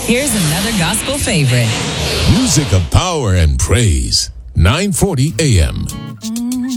Here's another gospel favorite. Music of power and praise. 940 AM.